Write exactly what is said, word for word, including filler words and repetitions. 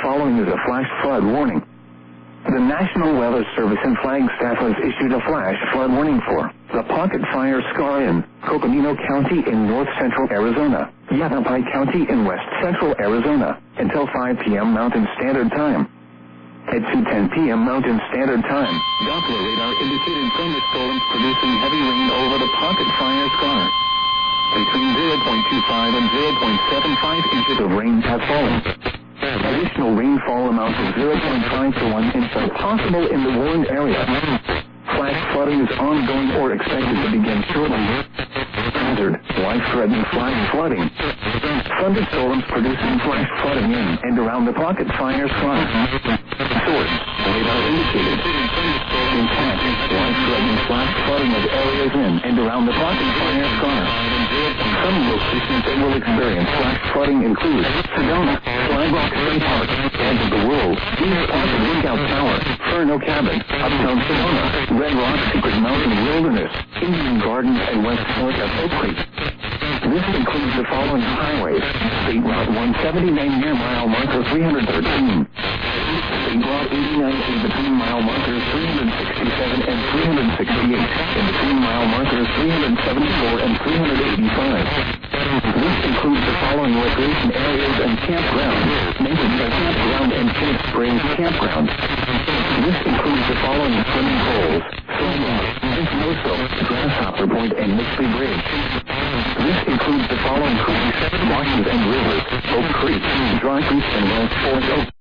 following is a flash flood warning. The National Weather Service in Flagstaff has issued a flash flood warning for the Pocket Fire Scar in Coconino County in north central Arizona, Yavapai County in west central Arizona, until five p.m. Mountain Standard Time. At two ten p.m. Mountain Standard Time, Doppler radar indicated thunderstorms producing heavy rain over the Pocket Fire Scar. Between zero point two five and zero point seven five inches of rain have fallen. Additional rainfall amounts of zero point five to one inch are possible in the warned area. Flash flooding is ongoing or expected to begin shortly. Hazard, life-threatening flash flooding. Thunderstorms producing flash flooding in and around the Pocket Fire Scar. Source, radar indicated. Intact, life-threatening flash flooding of areas in and around the Pocket Fire Scar. Some locations that will experience flash flooding include Sedona, Flag Rock State Park, Edge of the World, East Park and Lookout Tower, Furno Cabin, Uptown Sedona, Red Rock Secret Mountain Wilderness, Indian Gardens, and west north of Oak Creek. This includes the following highways: State Route one seventy-nine near mile marker three hundred thirteen, State Route eighty-nine in between mile markers three hundred sixty-seven and three hundred sixty-eight, in between mile markers three hundred seventy-four and three hundred eighty-five. This includes the following recreation areas and campgrounds: Mason Campground and Phoenix Springs Campground. This includes the following swimming holes: Stone Rock, Moso, Grasshopper Point, and Mixley Bridge. This includes the following creeks, marshes, and rivers: Oak Creek, Dry Creek, and West Fork Oak.